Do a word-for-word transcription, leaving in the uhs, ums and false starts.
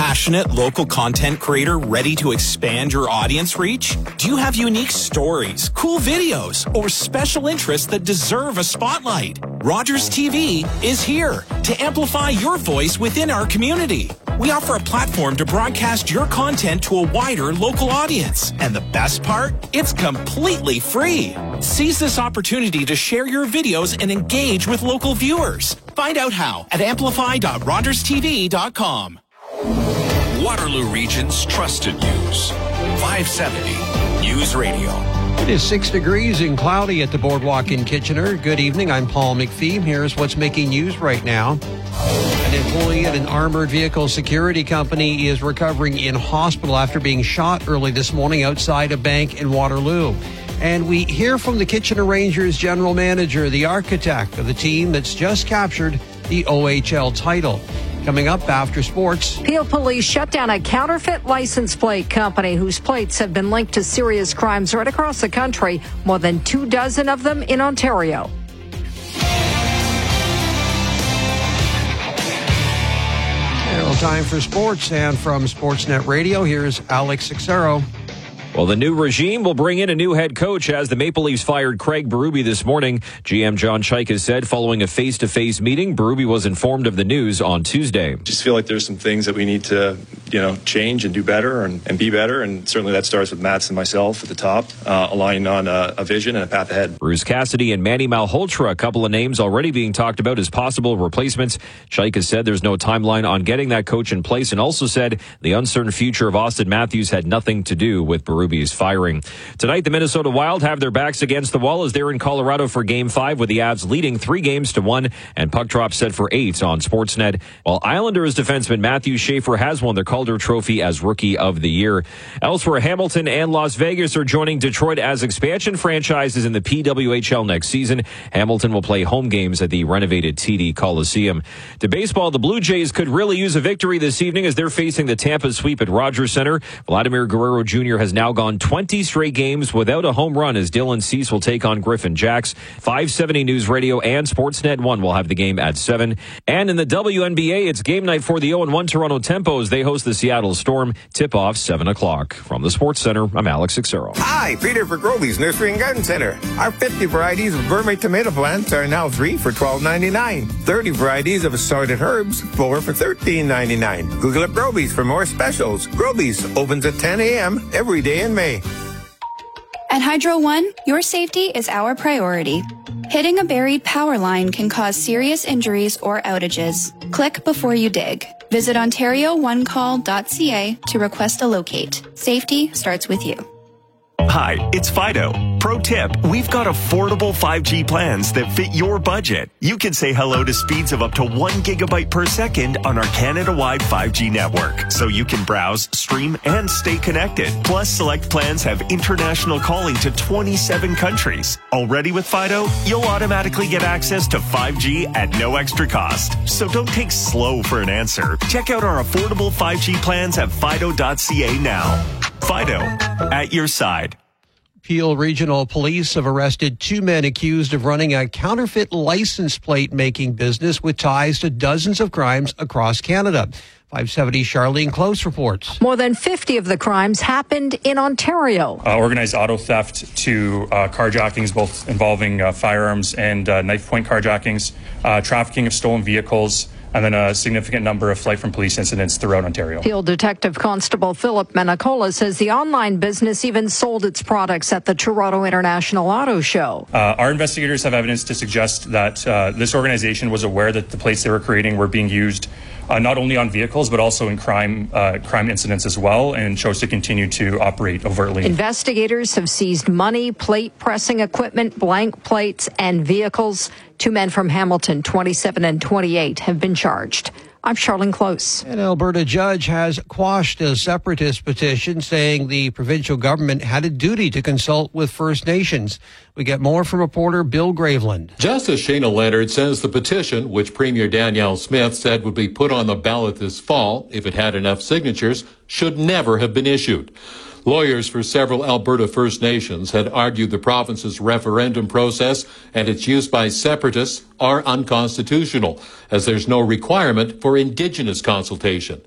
passionate local content creator ready to expand your audience reach? Do you have unique stories, cool videos, or special interests that deserve a spotlight? Rogers T V is here to amplify your voice within our community. We offer a platform to broadcast your content to a wider local audience. And the best part? It's completely free. Seize this opportunity to share your videos and engage with local viewers. Find out how at amplify dot rogers t v dot com. Waterloo Region's trusted news. five seventy News Radio. It is six degrees and cloudy at the Boardwalk in Kitchener. Good evening. I'm Paul McPhee. Here's what's making news right now. An employee at an armored vehicle security company is recovering in hospital after being shot early this morning outside a bank in Waterloo. And we hear from the Kitchener Rangers general manager, the architect of the team that's just captured the O H L title. Coming up after sports. Peel police shut down a counterfeit license plate company whose plates have been linked to serious crimes right across the country, more than two dozen of them in Ontario. Well, time for sports, and from Sportsnet Radio, here's Alex Sixero. Well, the new regime will bring in a new head coach as the Maple Leafs fired Craig Berube this morning. G M John Chaik has said following a face-to-face meeting, Berube was informed of the news on Tuesday. Just feel like there's some things that we need to, you know, change and do better and, and be better. And certainly that starts with Mats and myself at the top, uh, aligning on a, a vision and a path ahead. Bruce Cassidy and Manny Malhotra, a couple of names already being talked about as possible replacements. Chaik has said there's no timeline on getting that coach in place and also said the uncertain future of Austin Matthews had nothing to do with Berube. Ruby's firing. Tonight, the Minnesota Wild have their backs against the wall as they're in Colorado for Game five with the Avs leading three games to one and puck drop set for eight on Sportsnet. While Islanders defenseman Matthew Schaefer has won the Calder Trophy as Rookie of the Year. Elsewhere, Hamilton and Las Vegas are joining Detroit as expansion franchises in the P W H L next season. Hamilton will play home games at the renovated T D Coliseum. To baseball, the Blue Jays could really use a victory this evening as they're facing the Tampa sweep at Rogers Center. Vladimir Guerrero Junior has now gone twenty straight games without a home run as Dylan Cease will take on Griffin Jacks. five seventy News Radio and Sportsnet one will have the game at seven. And in the W N B A, it's game night for the oh and one Toronto Tempos. They host the Seattle Storm. Tip-off seven o'clock. From the Sports Center, I'm Alex Sixero. Hi, Peter for Groby's Nursery and Garden Center. Our fifty varieties of gourmet tomato plants are now three for twelve ninety-nine. thirty varieties of assorted herbs, four for thirteen ninety-nine. Google up Groby's for more specials. Groby's opens at ten a.m. every day in May. At Hydro One, your safety is our priority. Hitting a buried power line can cause serious injuries or outages. Click before you dig. Visit ontario one call dot c a to request a locate. Safety starts with you. Hi, it's Fido. Pro tip, we've got affordable five G plans that fit your budget. You can say hello to speeds of up to one gigabyte per second on our Canada-wide five G network. So you can browse, stream, and stay connected. Plus, select plans have international calling to twenty-seven countries. Already with Fido, you'll automatically get access to five G at no extra cost. So don't take slow for an answer. Check out our affordable five G plans at fido dot c a now. Fido, at your side. Peel Regional Police have arrested two men accused of running a counterfeit license plate making business with ties to dozens of crimes across Canada. five seventy Charlene Close reports. More than fifty of the crimes happened in Ontario. Uh, organized auto theft to uh, carjackings, both involving uh, firearms and uh, knife point carjackings, uh, trafficking of stolen vehicles, and then a significant number of flight from police incidents throughout Ontario. Peel Detective Constable Philip Menacola says the online business even sold its products at the Toronto International Auto Show. Uh, our investigators have evidence to suggest that uh, this organization was aware that the plates they were creating were being used uh, not only on vehicles but also in crime uh, crime incidents as well, and chose to continue to operate overtly. Investigators have seized money, plate pressing equipment, blank plates, and vehicles. Two men from Hamilton, twenty-seven and twenty-eight, have been charged. I'm Charlene Close. An Alberta judge has quashed a separatist petition saying the provincial government had a duty to consult with First Nations. We get more from reporter Bill Graveland. Justice Shayna Leonard says the petition, which Premier Danielle Smith said would be put on the ballot this fall if it had enough signatures, should never have been issued. Lawyers for several Alberta First Nations had argued the province's referendum process and its use by separatists are unconstitutional, as there's no requirement for Indigenous consultation.